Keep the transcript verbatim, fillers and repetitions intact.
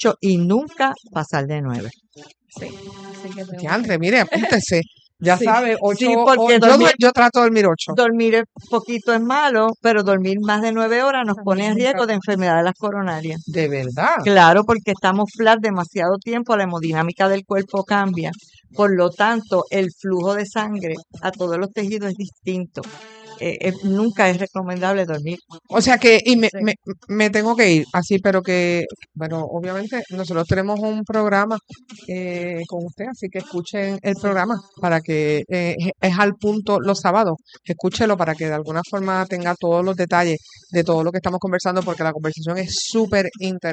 ocho y nunca pasar de nueve. Sí, así que tengo Diantre, mire, apúntese. Ya Sí, sabe, ocho, sí, porque o- yo, dormir- du- yo trato de dormir ocho. Dormir poquito es malo, pero dormir más de nueve horas nos pone en Nunca- riesgo de enfermedades las coronarias. De verdad. Claro, porque estamos flat demasiado tiempo, la hemodinámica del cuerpo cambia. Por lo tanto, el flujo de sangre a todos los tejidos es distinto. Eh, eh, nunca es recomendable dormir. O sea que, y me, Sí. me, me tengo que ir, así, pero que, bueno, obviamente nosotros tenemos un programa eh, con usted, así que escuchen el programa para que eh, es al punto los sábados, escúchelo para que de alguna forma tenga todos los detalles de todo lo que estamos conversando, porque la conversación es súper interesante.